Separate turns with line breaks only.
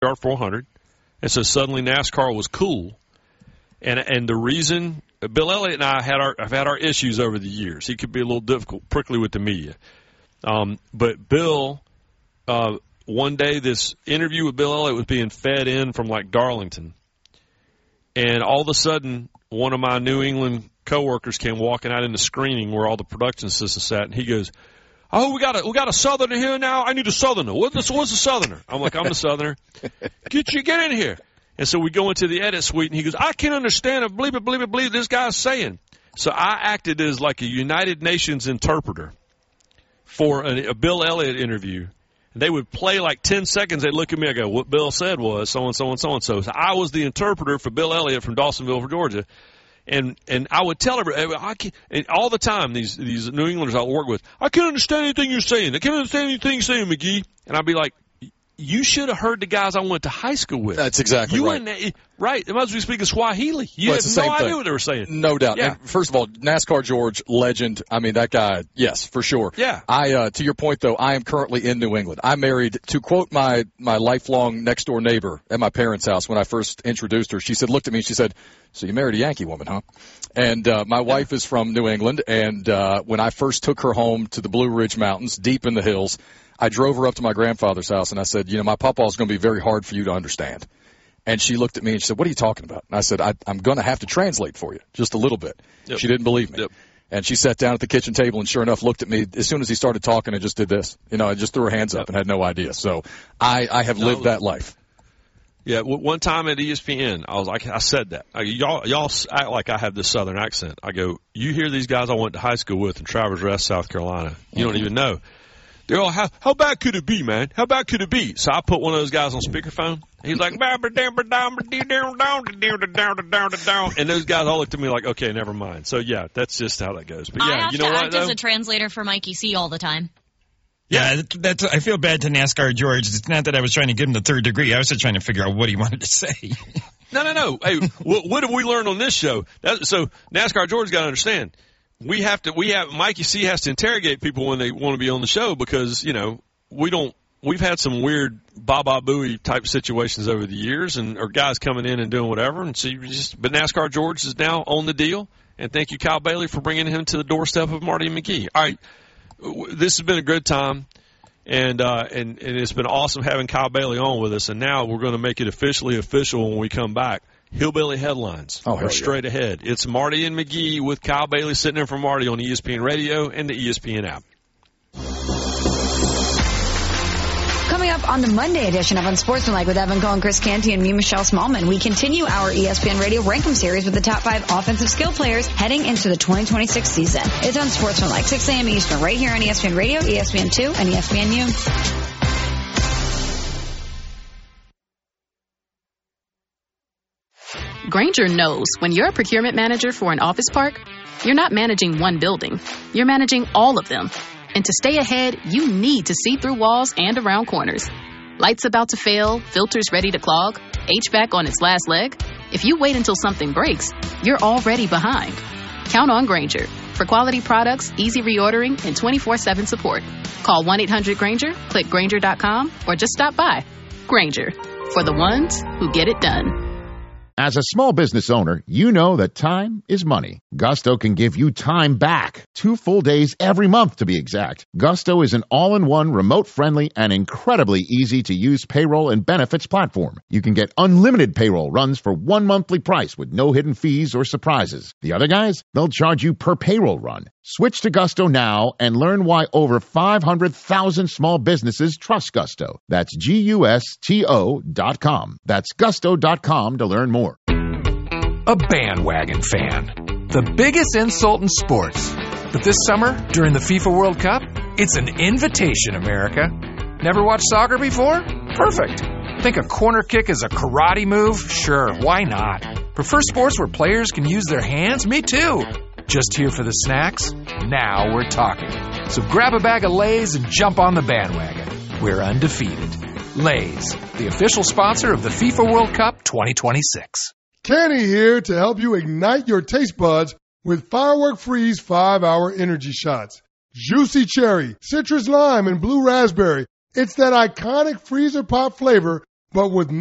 yard 400. And so suddenly NASCAR was cool. And the reason Bill Elliott and I have had our issues over the years. He could be a little difficult, prickly with the media. But Bill, one day this interview with Bill Elliott was being fed in from like Darlington. And all of a sudden, one of my New England coworkers came walking out in the screening where all the production assistants sat, and he goes, "Oh, we got a Southerner here now. I need a Southerner. What's a Southerner?" I'm like, "I'm the Southerner. Get in here." And so we go into the edit suite, and he goes, "I can't understand. I believe this guy's saying." So I acted as like a United Nations interpreter for a Bill Elliott interview. They would play like 10 seconds. They'd look at me. I go, "What Bill said was so-and-so and so-and-so." So I was the interpreter for Bill Elliott from Dawsonville, Georgia. And I would tell everybody, and all the time, these New Englanders I work with, "I can't understand anything you're saying. I can't understand anything you're saying, McGee." And I'd be like, "You should have heard the guys I went to high school with."
That's exactly right.
Right. They must be speaking Swahili. You had no idea what they were saying.
No doubt.
Yeah.
And first of all, NASCAR George, legend. I mean, that guy, yes, for sure.
Yeah.
To your point, though, I am currently in New England. I'm married, to quote my lifelong next-door neighbor at my parents' house when I first introduced her. She looked at me and she said, "So you married a Yankee woman, huh?" And my wife is from New England, and when I first took her home to the Blue Ridge Mountains, deep in the hills, I drove her up to my grandfather's house, and I said, "My pawpaw's going to be very hard for you to understand." And she looked at me and she said, "What are you talking about?" And I said, I'm going to have to translate for you just a little bit. Yep. She didn't believe me. Yep. And she sat down at the kitchen table and sure enough looked at me as soon as he started talking and just did this. I just threw her hands up and had no idea. So I have lived that life.
Yeah, one time at ESPN, I said that. Y'all act like I have this Southern accent. I go, "You hear these guys I went to high school with in Traverse Rest, South Carolina. You don't even know. They're all, how bad could it be, man? How bad could it be?" So I put one of those guys on speakerphone. He's like, and those guys all looked at me like, "Okay, never mind." So, yeah, that's just how that goes. But, yeah,
I have to act as a translator for Mikey C all the time.
Yeah, I feel bad to NASCAR George. It's not that I was trying to give him the third degree. I was just trying to figure out what he wanted to say.
No. Hey, what have we learned on this show? So NASCAR George got to understand. Mikey C has to interrogate people when they want to be on the show because, we've had some weird Baba Booey type situations over the years or guys coming in and doing whatever. And so but NASCAR George is now on the deal. And thank you, Kyle Bailey, for bringing him to the doorstep of Marty and McGee. All right. This has been a good time. And it's been awesome having Kyle Bailey on with us. And now we're going to make it officially official when we come back. Hillbilly Headlines are straight ahead. It's Marty and McGee with Kyle Bailey sitting in for Marty on ESPN Radio and the ESPN app.
Coming up on the Monday edition of Unsportsmanlike with Evan Cohen, Chris Canty, and me, Michelle Smallman, we continue our ESPN Radio Rankum series with the top 5 offensive skill players heading into the 2026 season. It's Unsportsmanlike, 6 a.m. Eastern, right here on ESPN Radio, ESPN2, and ESPNU.
Grainger knows when you're a procurement manager for an office park, you're not managing one building. You're managing all of them. And to stay ahead, you need to see through walls and around corners. Lights about to fail, filters ready to clog, HVAC on its last leg. If you wait until something breaks, you're already behind. Count on Grainger for quality products, easy reordering, and 24/7 support. Call 1-800-GRAINGER, click Grainger.com, or just stop by. Grainger, for the ones who get it done.
As a small business owner, you know that time is money. Gusto can give you time back. 2 full days every month, to be exact. Gusto is an all-in-one, remote-friendly, and incredibly easy-to-use payroll and benefits platform. You can get unlimited payroll runs for 1 monthly price with no hidden fees or surprises. The other guys, they'll charge you per payroll run. Switch to Gusto now and learn why over 500,000 small businesses trust Gusto. That's GUSTO.com. That's Gusto.com to learn more.
A bandwagon fan. The biggest insult in sports. But this summer, during the FIFA World Cup, it's an invitation, America. Never watched soccer before? Perfect. Think a corner kick is a karate move? Sure, why not? Prefer sports where players can use their hands? Me too. Just here for the snacks? Now we're talking. So grab a bag of Lay's and jump on the bandwagon. We're undefeated. Lay's, the official sponsor of the FIFA World Cup 2026.
Kenny here to help you ignite your taste buds with Firework Freeze 5-Hour Energy Shots. Juicy cherry, citrus lime, and blue raspberry. It's that iconic freezer pop flavor but with